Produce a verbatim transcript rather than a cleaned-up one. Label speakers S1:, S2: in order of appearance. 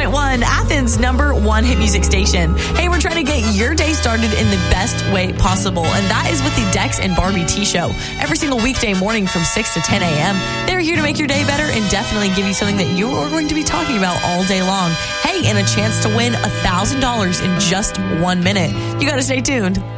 S1: point one, Athens' number one hit music station. Hey, we're trying to get your day started in the best way possible, and that is with the Dex and Barbie Tea Show. Every single weekday morning from six to ten a.m., they're here to make your day better and definitely give you something that you are going to be talking about all day long. Hey, and a chance to win one thousand dollars in just one minute. You got to stay tuned.